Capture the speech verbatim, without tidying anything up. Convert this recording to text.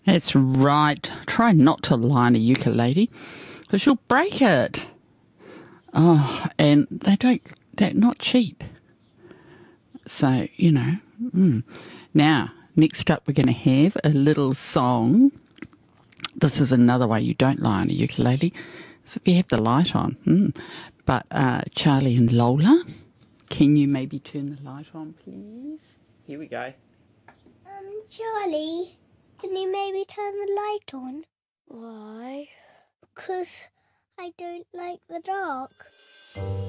That's right. Try not to line a ukulele because you'll break it. Oh, and they don't, they're not cheap. So, you know. Mm. Now, next up, we're going to have a little song. This is another way you don't line a ukulele. So if you have the light on. Mm. But uh, Charlie and Lola, can you maybe turn the light on, please? Here we go. Um, Charlie, can you maybe turn the light on? Why? Because I don't like the dark.